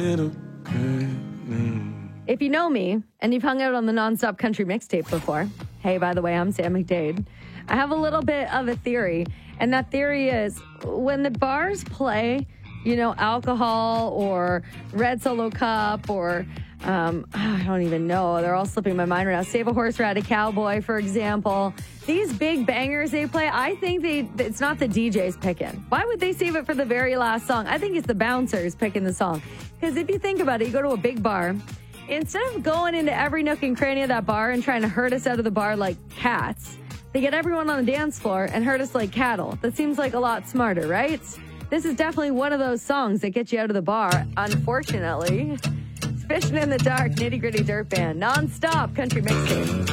If you know me and you've hung out on the Nonstop Country Mixtape before, hey, by the way, I'm Sam McDade. I have a little bit of a theory, and that theory is when the bars play, you know, alcohol or Red Solo Cup or I don't even know. They're all slipping my mind right now. Save a Horse, Ride a Cowboy, for example. These big bangers they play, I think it's not the DJs picking. Why would they save it for the very last song? I think it's the bouncers picking the song. Because if you think about it, you go to a big bar. Instead of going into every nook and cranny of that bar and trying to herd us out of the bar like cats, they get everyone on the dance floor and herd us like cattle. That seems like a lot smarter, right? This is definitely one of those songs that get you out of the bar, unfortunately. Fishing in the Dark, Nitty Gritty Dirt Band, Non-Stop Country Mixtape.